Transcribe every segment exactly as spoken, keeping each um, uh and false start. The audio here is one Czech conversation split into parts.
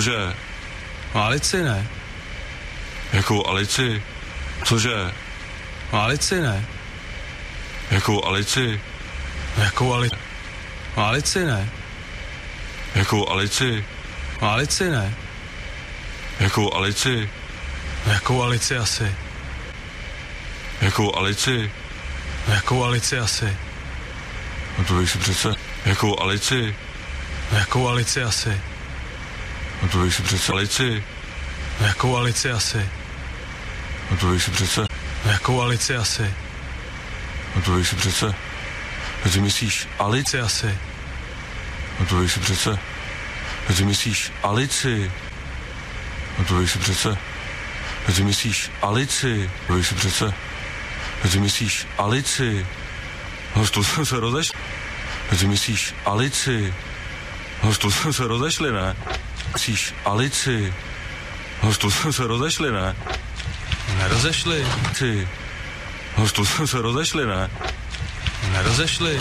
Cože? No Alici ne. Jakou Alici? Cože? No Alici ne. Jakou Alici? Jakou Alici? No Alici ne. Jakou Alici? No Alici ne. Jakou Alici? Jakou Alici asi? Jakou Alici? Jakou Alici asi? No to víš si přece. Jakou Alici? Jakou Alici asi? No to víš si přece. Alici? Jakou Alici asi? No to víš si přece. Jakou Alici asi? No to víš si přece. A ty myslíš Alici asi? No to víš si přece. A ty myslíš Alici? No to víš si přece. A ty myslíš Alici? To víš si přece. A ty myslíš Alici? No to jsme se rozešli. A ty myslíš Alici? No to jsme se rozešli, ne? Myslíš Alici? No to jsme se rozešli, ne? Nerozešli. Ty. No to jsme se rozešli, ne? Nerozešli.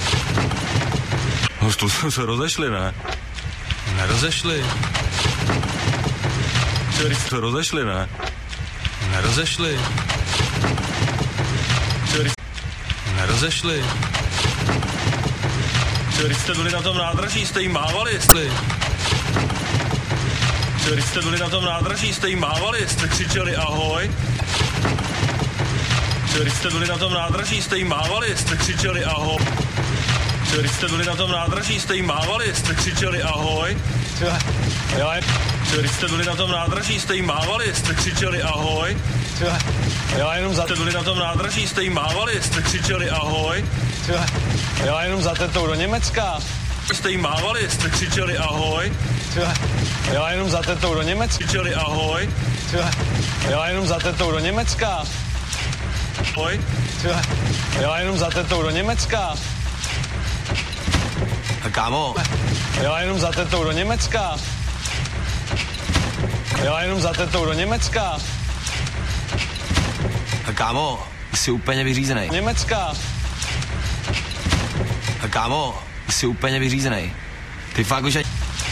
No to jsme se rozešli, ne? Nerozešli. Se rozešli, ne? Nerozešli. Nerozešli. Když jste byli na tom nádraží, jste jim mávali, jestli... Když jste byli na tom nádraží, jste jim mávali, jste křičeli ahoj. Když jste byli na tom nádraží, jste jim mávali, jste křičeli ahoj. Když jste byli na tom nádraží, jste jim mávali, jste křičeli ahoj. Když jste byli na tom nádraží, jste jim mávali, jste křičeli ahoj. Já jenom za... Jste byli na tom nádraží, jste jim mávali, jste křičeli ahoj. Já jenom za tetou do Německa. Jste jim mávali, jste křičeli ahoj. Já jenom za tetou do Německa. Křičeli ahoj. Já jenom za tetou do Německa. Ahoj. Já jenom za tetou do Německa. A kámo. Já jenom za tetou do Německa. Já jenom za tetou do Německa. A kámo, jsi úplně vyřízený. Německa. A kámo, jsi úplně vyřízený. Ty fakt už ani...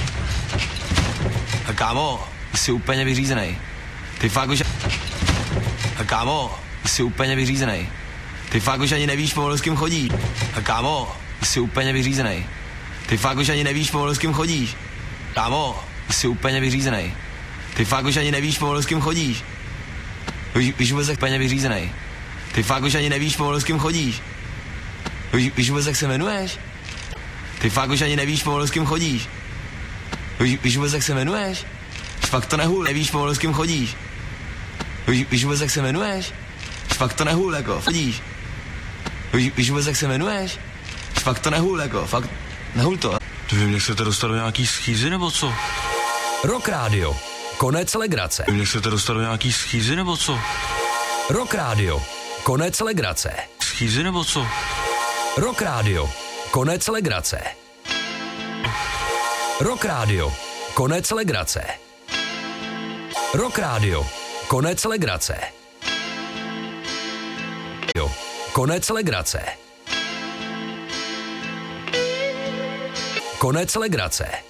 A kámo, jsi úplně vyřízený. Ty fakt už... A kámo, jsi úplně vyřízený. Ty fakt už ani nevíš pomalu, s kým chodíš. A kámo, jsi úplně vyřízený. Ty fakt už ani nevíš pomalu, s kým chodíš. Kámo, jsi úplně vyřízený. Ty fakt už ani nevíš pomalu, s kým chodíš. Víš, víš vůbec, jak úplně vyřízený. Ty fakt už ani nevíš pomalu, s kým chodíš. Víš, víš vůbec, jak se jmenuješ? Ty fakt už ani nevíš pomalu, s kým chodíš. Víš, víš vůbec, jak se jmenuješ? Fakt to nehůl, nevíš pomalu, s kým chodíš. Víš, víš vůbec, jak se jmenuješ? Fakt to nehůl, jako, chodíš. Víš, víš vůbec, jak se jmenuješ? Fakt to nehůl, jako, fakt nehůl to. Ty vy mě chcete dostat do nějaký schýzy, nebo co? Rock Radio. Konec legrace. Vy mě chcete dostat do nějaký schýzy, nebo co? Rock Radio. Konec legrace. Schýzy, nebo co? Rock Radio. Konec legrace. Rock Radio. Konec legrace. Rock Radio. Konec legrace. Jo. Konec legrace. Konec legrace.